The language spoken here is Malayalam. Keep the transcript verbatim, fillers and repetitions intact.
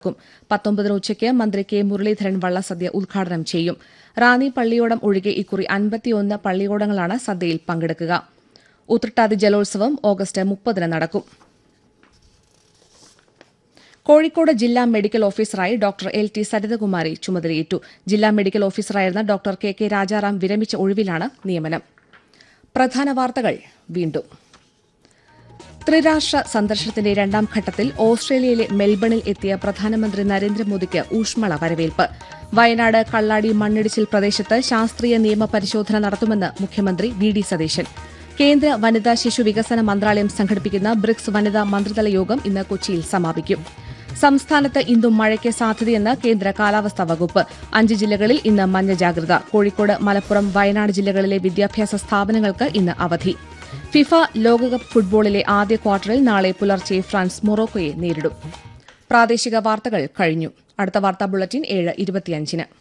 പത്തൊമ്പതിന് ഉച്ചയ്ക്ക് മന്ത്രി കെ മുരളീധരൻ വള്ളസദ്യ ഉദ്ഘാടനം ചെയ്യും. റാന്നി പള്ളിയോടം ഒഴികെ ഇക്കുറി അൻപത്തിയൊന്ന് പള്ളിയോടങ്ങളാണ് സദ്യയിൽ പങ്കെടുക്കുക. ഉത്രട്ടാതി ജലോത്സവം ഓഗസ്റ്റ് മുപ്പതിന് നടക്കും. കോഴിക്കോട് ജില്ലാ മെഡിക്കൽ ഓഫീസറായി ഡോക്ടർ എൽ ടി സരിതകുമാരി ചുമതലയേറ്റു. ജില്ലാ medical ഓഫീസറായിരുന്ന doctor K K Rajaram വിരമിച്ച ഒഴിവിലാണ് നിയമനം. പ്രധാന വാർത്തകൾ വീണ്ടും. ത്രിരാഷ്ട്ര സന്ദർശനത്തിന്റെ രണ്ടാം ഘട്ടത്തിൽ ഓസ്ട്രേലിയയിലെ മെൽബണിൽ എത്തിയ പ്രധാനമന്ത്രി നരേന്ദ്രമോദിക്ക് ഊഷ്മള വരവേൽപ്പ്. വയനാട് കള്ളാടി മണ്ണിടിച്ചിൽ പ്രദേശത്ത് ശാസ്ത്രീയ നിയമ പരിശോധന നടത്തുമെന്ന് മുഖ്യമന്ത്രി വി ഡി സതീശൻ. കേന്ദ്ര വനിതാ ശിശു വികസന മന്ത്രാലയം സംഘടിപ്പിക്കുന്ന ബ്രിക്സ് വനിതാ മന്ത്രിതല യോഗം ഇന്ന് കൊച്ചിയിൽ സമാപിക്കും. സംസ്ഥാനത്ത് ഇന്നും മഴയ്ക്ക് സാധ്യതയെന്ന് കേന്ദ്ര കാലാവസ്ഥാ വകുപ്പ്. അഞ്ച് ജില്ലകളിൽ ഇന്ന് മഞ്ഞ ജാഗ്രത. കോഴിക്കോട്, മലപ്പുറം, വയനാട് ജില്ലകളിലെ വിദ്യാഭ്യാസ സ്ഥാപനങ്ങൾക്ക് ഇന്ന് അവധി. ഫിഫ ലോകകപ്പ് ഫുട്ബോളിലെ ആദ്യ ക്വാർട്ടറിൽ നാളെ പുലർച്ചെ ഫ്രാൻസ് മൊറോക്കോയെ നേരിടും. പ്രാദേശിക വാർത്തകൾ കഴിഞ്ഞു. അടുത്ത വാർത്താ ബുള്ളറ്റിൻ ഏഴ് ഇരുപത്തിയഞ്ചിന്.